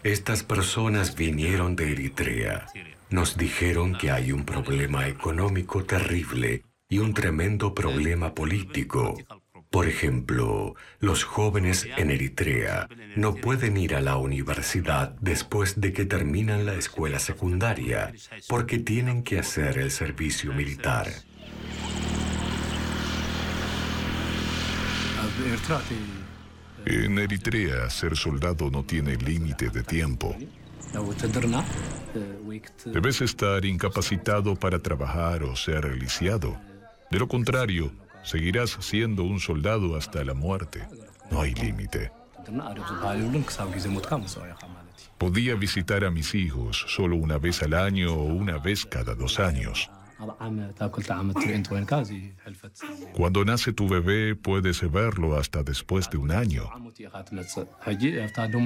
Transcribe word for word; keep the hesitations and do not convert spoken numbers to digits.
Estas personas vinieron de Eritrea. Nos dijeron que hay un problema económico terrible y un tremendo problema político. Por ejemplo, los jóvenes en Eritrea no pueden ir a la universidad después de que terminan la escuela secundaria, porque tienen que hacer el servicio militar. En Eritrea, ser soldado no tiene límite de tiempo. Debes estar incapacitado para trabajar o ser lisiado. De lo contrario, seguirás siendo un soldado hasta la muerte. No hay límite. Podía visitar a mis hijos solo una vez al año o una vez cada dos años. Cuando nace tu bebé, puedes verlo hasta después de un año.